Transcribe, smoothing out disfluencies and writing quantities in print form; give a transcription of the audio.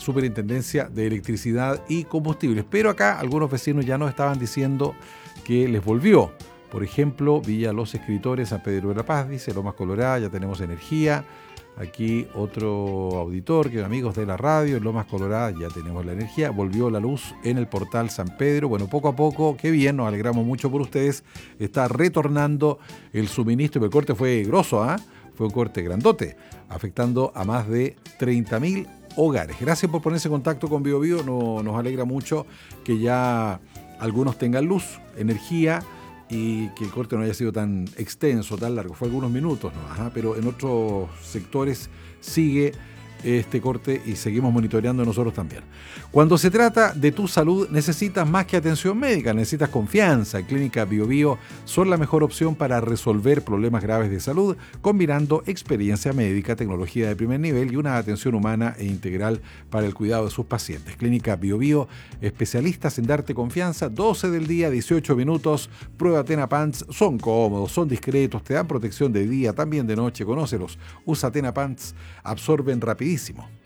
Superintendencia de Electricidad y Combustibles. Pero acá algunos vecinos ya nos estaban diciendo que les volvió. Por ejemplo, Villa Los Escritores, San Pedro de la Paz, dice Lomas Colorada, ya tenemos energía. Aquí otro auditor, que amigos de la radio, en Lomas Colorada ya tenemos la energía, volvió la luz en el portal San Pedro. Bueno, poco a poco, qué bien, nos alegramos mucho por ustedes, está retornando el suministro, pero el corte fue grosso, fue un corte grandote, afectando a más de 30.000 hogares. Gracias por ponerse en contacto con BioBio, nos alegra mucho que ya algunos tengan luz, energía, y que el corte no haya sido tan extenso, tan largo. Fue algunos minutos nomás, pero en otros sectores sigue este corte y seguimos monitoreando nosotros también. Cuando se trata de tu salud, necesitas más que atención médica, necesitas confianza. Clínica BioBio son la mejor opción para resolver problemas graves de salud, combinando experiencia médica, tecnología de primer nivel y una atención humana e integral para el cuidado de sus pacientes. Clínica BioBio, especialistas en darte confianza, 12 del día, 18 minutos. Prueba Tenapants, son cómodos, son discretos, te dan protección de día, también de noche. Conócelos, usa Tenapants, absorben rapidísimo.